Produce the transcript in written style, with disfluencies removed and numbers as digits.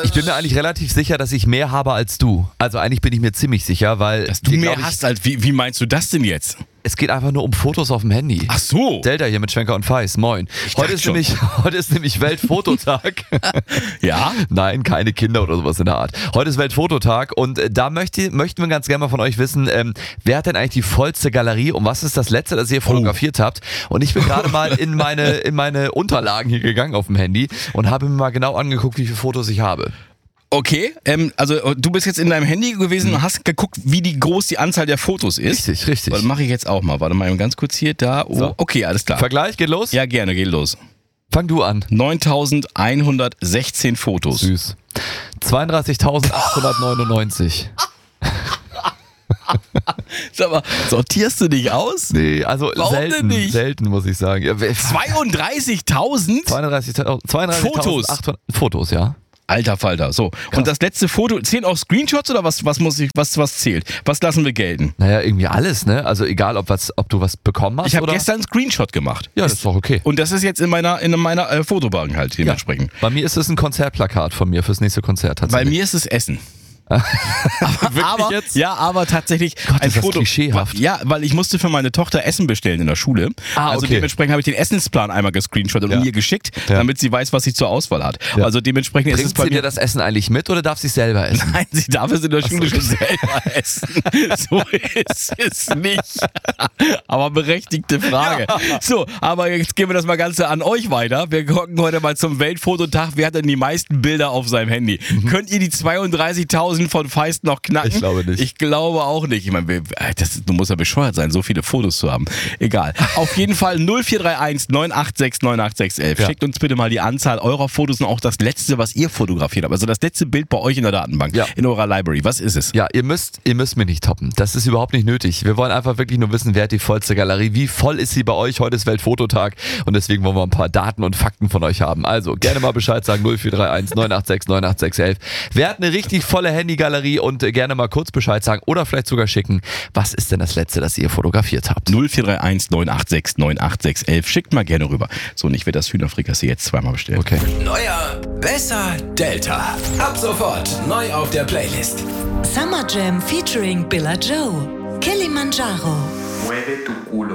Ich bin mir eigentlich relativ sicher, dass ich mehr habe als du. Also eigentlich bin ich mir ziemlich sicher, weil... Dass du mehr hast als... Wie meinst du das denn jetzt? Es geht einfach nur um Fotos auf dem Handy. Ach so. Delta hier mit Schwenker und Feiß, moin. Heute ist nämlich Weltfototag. Ja? Nein, keine Kinder oder sowas in der Art. Heute ist Weltfototag und da möchten wir ganz gerne mal von euch wissen, wer hat denn eigentlich die vollste Galerie und was ist das letzte, das ihr fotografiert habt? Und ich bin gerade mal in meine Unterlagen hier gegangen auf dem Handy und habe mir mal genau angeguckt, wie viele Fotos ich habe. Okay, also du bist jetzt in deinem Handy gewesen und hast geguckt, wie groß die Anzahl der Fotos ist. Richtig. Das mache ich jetzt auch mal. Warte mal ganz kurz hier, da. Oh, So. Okay, alles klar. Vergleich, geht los? Ja, gerne, geht los. Fang du an. 9.116 Fotos. Süß. 32.899. Sag mal, sortierst du dich aus? Nee, also Warum denn nicht? selten muss ich sagen. Ja, 32.000? 32.800 Fotos? Fotos, ja. Alter Falter, so. Krass. Und das letzte Foto, zählen auch Screenshots oder was zählt? Was lassen wir gelten? Naja, irgendwie alles, ne? Also egal, ob du was bekommen hast Ich habe oder... gestern einen Screenshot gemacht. Ja, das ist doch okay. Und das ist jetzt in meiner Fotobank halt dementsprechend. Bei mir ist es ein Konzertplakat von mir fürs nächste Konzert Bei tatsächlich. mir ist es Essen. Wirklich jetzt? Ja, aber tatsächlich Gott, ein ist das Foto. klischeehaft. Ja, weil ich musste für meine Tochter Essen bestellen in der Schule. Also okay. dementsprechend habe ich den Essensplan einmal gescreenshottet und ihr geschickt, Ja. damit sie weiß, was sie zur Auswahl hat. Ja. Also dementsprechend ist es Bringt bei sie mir. dir das Essen eigentlich mit oder darf sie selber essen? Nein, sie darf es in der Schule schon selber essen. So ist es nicht. Aber berechtigte Frage. So, aber jetzt geben wir das mal Ganze an euch weiter. Wir gucken heute mal zum Weltfototag. Wer hat denn die meisten Bilder auf seinem Handy? Könnt ihr die 32.000 von Feist noch knacken? Ich glaube nicht. Ich glaube auch nicht. Ich meine, du musst ja bescheuert sein, so viele Fotos zu haben. Egal. Auf jeden Fall 0431 986 98611. Ja. Schickt uns bitte mal die Anzahl eurer Fotos und auch das letzte, was ihr fotografiert habt. Also das letzte Bild bei euch in der Datenbank, in eurer Library. Was ist es? Ja, ihr müsst mir nicht toppen. Das ist überhaupt nicht nötig. Wir wollen einfach wirklich nur wissen, wer hat die vollste Galerie, wie voll ist sie bei euch. Heute ist Weltfototag und deswegen wollen wir ein paar Daten und Fakten von euch haben. Also gerne mal Bescheid sagen, 0431 986 98611. Wer hat eine richtig volle Handygalerie und gerne mal kurz Bescheid sagen oder vielleicht sogar schicken, was ist denn das letzte, das ihr fotografiert habt? 0431 986 98611. Schickt mal gerne rüber. So, und ich werde das Hühnerfrikassee jetzt zweimal bestellen. Okay. Neuer, besser, Delta. Ab sofort neu auf der Playlist. Summer Jam featuring Billa Joe. Kilimanjaro. Mueve tu culo.